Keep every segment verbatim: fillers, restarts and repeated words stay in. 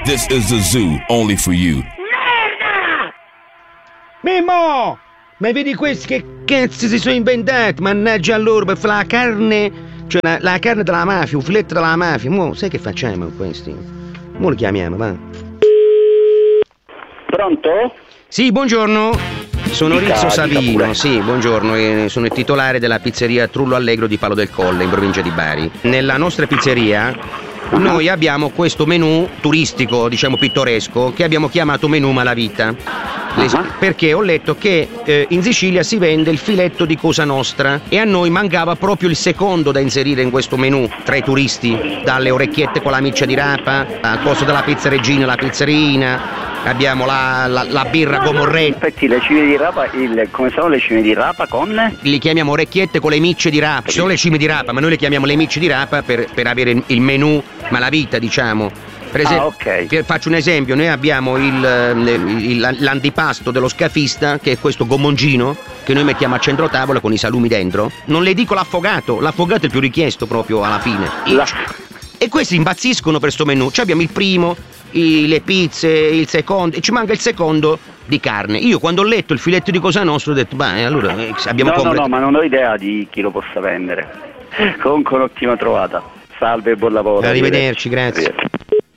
This is the zoo, only for you. Mimmo! Ma vedi questi che cazzo si sono inventati? Mannaggia a loro per fare la carne, cioè la, la carne della mafia, un filetto della mafia. Mo, sai che facciamo con questi? Mo lo chiamiamo, va? Pronto? Sì, buongiorno. Sono Dica, Rizzo dica Savino, pure. sì, buongiorno, eh, sono il titolare della pizzeria Trullo Allegro di Palo del Colle, in provincia di Bari. Nella nostra pizzeria noi abbiamo questo menù turistico, diciamo pittoresco, che abbiamo chiamato menù Malavita. Le- Uh-huh. Perché ho letto che eh, in Sicilia si vende il filetto di Cosa Nostra e a noi mancava proprio il secondo da inserire in questo menù tra i turisti, dalle orecchiette con la miccia di rapa, al posto della pizza regina la pizzerina. Abbiamo la, la, la birra Gomorretta. Aspetti, le cime di rapa, il, come sono le cime di rapa con? Li chiamiamo orecchiette con le micce di rapa. Ci sono le cime di rapa, ma noi le chiamiamo le micce di rapa per, per avere il menù Malavita, diciamo. Per esempio, Ah, ok. per- faccio un esempio, noi abbiamo il, il- il- l'antipasto dello scafista, che è questo gomongino, che noi mettiamo a centro tavola con i salumi dentro. Non le dico l'affogato, l'affogato è il più richiesto proprio alla fine. La- E questi impazziscono per sto menù. Ci abbiamo il primo, i- le pizze, il secondo, e ci manca il secondo di carne. Io quando ho letto il filetto di Cosa Nostra ho detto, beh, allora eh, abbiamo no, no, complet- no, ma non ho idea di chi lo possa vendere. Comunque un'ottima trovata. Salve e buon lavoro. Arrivederci, grazie. Arrivederci.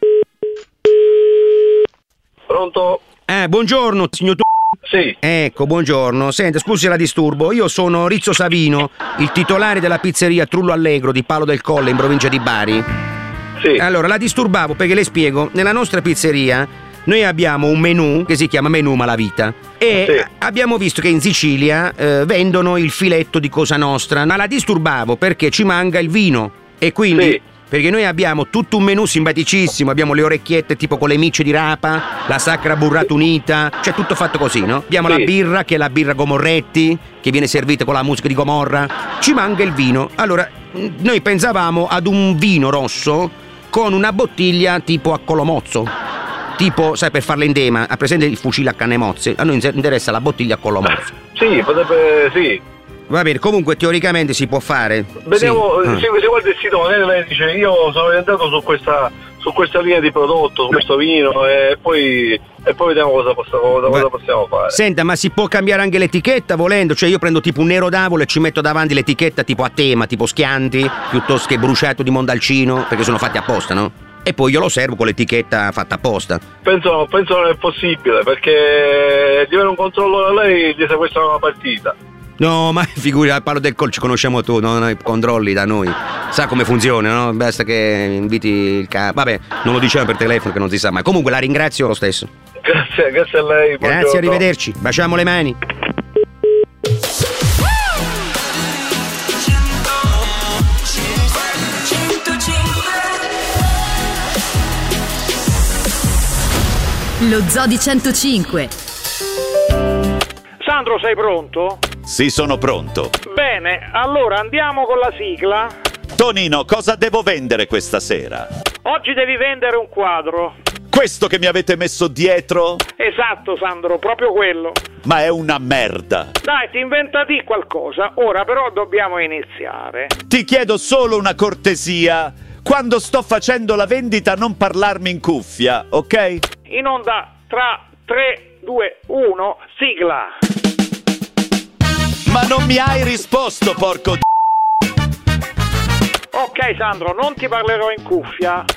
Pronto? Eh, buongiorno, signor Tu. Sì. Ecco, buongiorno. Senta, scusi la disturbo. Io sono Rizzo Savino, il titolare della pizzeria Trullo Allegro di Palo del Colle in provincia di Bari. Sì. Allora, la disturbavo perché le spiego, nella nostra pizzeria noi abbiamo un menù che si chiama menù Malavita e Sì. abbiamo visto che in Sicilia eh, vendono il filetto di Cosa Nostra, ma la disturbavo perché ci manca il vino e quindi... Sì. Perché noi abbiamo tutto un menù simpaticissimo, abbiamo le orecchiette tipo con le micce di rapa, la sacra burrata unita, cioè tutto fatto così, no? Abbiamo Sì. la birra che è la birra Gomorretti, che viene servita con la musica di Gomorra, ci manca il vino. Allora, mh, noi pensavamo ad un vino rosso con una bottiglia tipo a colomozzo, tipo, sai, per fare l'endema, ha presente il fucile a canne mozze? A noi interessa la bottiglia a colomozzo. Sì, potrebbe, sì. Va bene, comunque teoricamente si può fare. Vediamo, Sì. se, se guarda il sito, magari lei dice, io sono orientato su questa, su questa linea di prodotto, su questo vino, e poi, e poi vediamo cosa possiamo, cosa, cosa possiamo fare. Senta, ma si può cambiare anche l'etichetta volendo? Cioè io prendo tipo un nero d'avola e ci metto davanti l'etichetta tipo a tema, tipo Schianti, piuttosto che bruciato di Mondalcino, perché sono fatti apposta, no? E poi io lo servo con l'etichetta fatta apposta. Penso, penso non è possibile, perché di avere un controllo da lei gli sequestrano la partita. No, ma figuri, al Palo del Colle ci conosciamo tu, non hai controlli da noi. Sa come funziona, no? Basta che inviti il capo. Vabbè, non lo diciamo per telefono che non si sa mai. Comunque la ringrazio lo stesso. Grazie, grazie a lei. Grazie, buongiorno. arrivederci. Baciamo le mani. Lo Zoo di centocinque. Sandro, sei pronto? Sì, sono pronto. Bene, allora andiamo con la sigla. Tonino, cosa devo vendere questa sera? Oggi devi vendere un quadro. Questo che mi avete messo dietro? Esatto, Sandro, proprio quello. Ma è una merda. Dai, ti inventati qualcosa. Ora però dobbiamo iniziare. Ti chiedo solo una cortesia. Quando sto facendo la vendita non parlarmi in cuffia, ok? In onda tra tre, due, uno, sigla. Ma non mi hai risposto, porco d***o. Ok, Sandro, non ti parlerò in cuffia.